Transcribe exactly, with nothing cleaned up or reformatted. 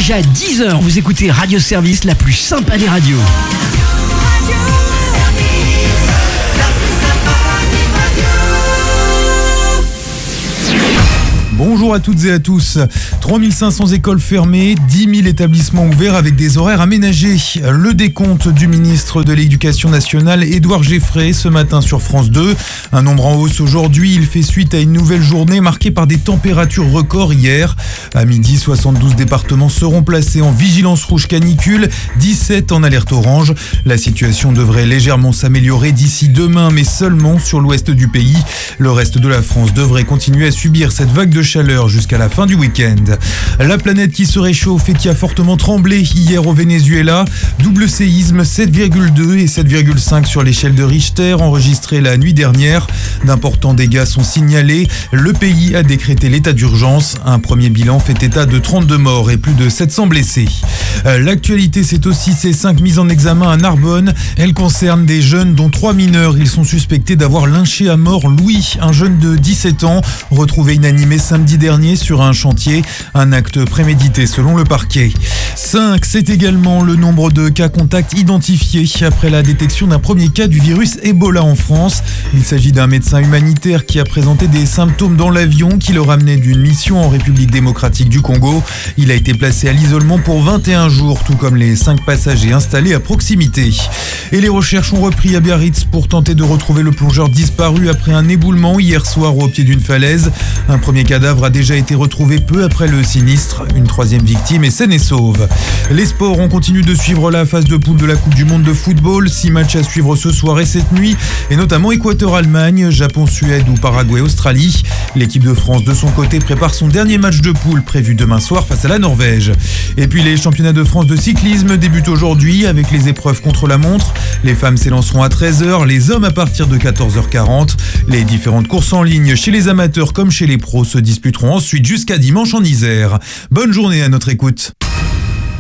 Déjà dix heures, vous écoutez Radio Service, la plus sympa des radios. Bonjour à toutes et à tous. trois mille cinq cents écoles fermées, dix mille établissements ouverts avec des horaires aménagés. Le décompte du ministre de l'Éducation nationale, Édouard Geffray, ce matin sur France deux. Un nombre en hausse aujourd'hui. Il fait suite à une nouvelle journée marquée par des températures records hier. À midi, soixante-douze départements seront placés en vigilance rouge canicule, dix-sept en alerte orange. La situation devrait légèrement s'améliorer d'ici demain, mais seulement sur l'ouest du pays. Le reste de la France devrait continuer à subir cette vague de chaleur jusqu'à la fin du week-end. La planète qui se réchauffe et qui a fortement tremblé hier au Venezuela. Double séisme, sept virgule deux et sept virgule cinq sur l'échelle de Richter enregistrés la nuit dernière. D'importants dégâts sont signalés. Le pays a décrété l'état d'urgence. Un premier bilan fait état de trente-deux morts et plus de sept cents blessés. L'actualité, c'est aussi ces cinq mises en examen à Narbonne. Elles concernent des jeunes dont trois mineurs. Ils sont suspectés d'avoir lynché à mort Louis, un jeune de dix-sept ans, retrouvé inanimé samedi dernier sur un chantier. Un acte prémédité selon le parquet. cinq, c'est également le nombre de cas contacts identifiés après la détection d'un premier cas du virus Ebola en France. Il s'agit d'un médecin humanitaire qui a présenté des symptômes dans l'avion qui le ramenait d'une mission en République démocratique du Congo. Il a été placé à l'isolement pour vingt et un jours, tout comme les cinq passagers installés à proximité. Et les recherches ont repris à Biarritz pour tenter de retrouver le plongeur disparu après un éboulement hier soir au pied d'une falaise. Un premier cadavre a déjà été retrouvé peu après le sinistre. Une troisième victime est saine et sauve. Les sports, on continue de suivre la phase de poule de la Coupe du Monde de football. Six matchs à suivre ce soir et cette nuit, et notamment Équateur-Allemagne, Japon-Suède ou Paraguay-Australie. L'équipe de France, de son côté, prépare son dernier match de poule prévu demain soir face à la Norvège. Et puis les championnats de France de cyclisme débutent aujourd'hui avec les épreuves contre la montre. Les femmes s'élanceront à treize heures, les hommes à partir de quatorze heures quarante. Les différentes courses en ligne chez les amateurs comme chez les pros se disputeront ensuite jusqu'à dimanche en Isère. Bonne journée à notre écoute.